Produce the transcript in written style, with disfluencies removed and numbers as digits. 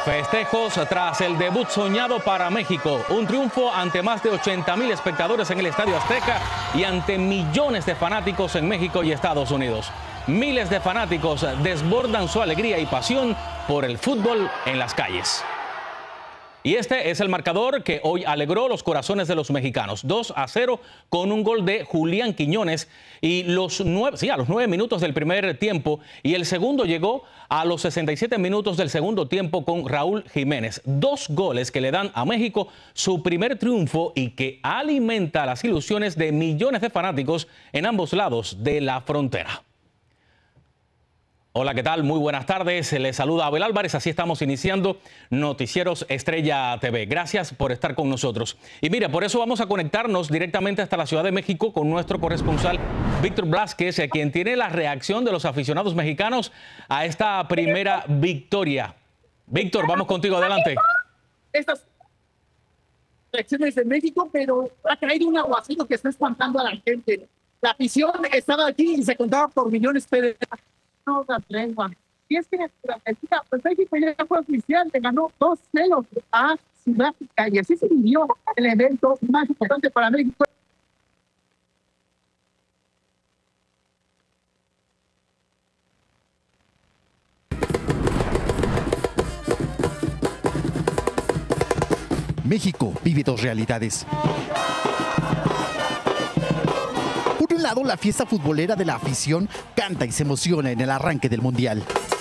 Festejos tras el debut soñado para México. Un triunfo ante más de 80,000 espectadores en el Estadio Azteca y ante millones de fanáticos en México y Estados Unidos. Miles de fanáticos desbordan su alegría y pasión por el fútbol en las calles. Y este es el marcador que hoy alegró los corazones de los mexicanos. 2-0 con un gol de Julián Quiñones y a los 9 minutos del primer tiempo, y el segundo llegó a los 67 minutos del segundo tiempo con Raúl Jiménez. 2 goles que le dan a México su primer triunfo y que alimenta las ilusiones de millones de fanáticos en ambos lados de la frontera. Hola, ¿qué tal? Muy buenas tardes. Les saluda Abel Álvarez. Así estamos iniciando Noticieros Estrella TV. Gracias por estar con nosotros. Y mira, por eso vamos a conectarnos directamente hasta la Ciudad de México con nuestro corresponsal Víctor Blázquez, quien tiene la reacción de los aficionados mexicanos a esta primera victoria. Víctor, vamos contigo, adelante. Estas reacciones de México, pero ha caído un aguacero que está espantando a la gente. La afición estaba aquí y se contaba por millones de no da tregua. Y es que pues México ya fue oficial, le ganó 2-0 a Sudáfrica y así se vivió el evento más importante para México. México vive 2 realidades. Por un lado, la fiesta futbolera de la afición canta y se emociona en el arranque del Mundial.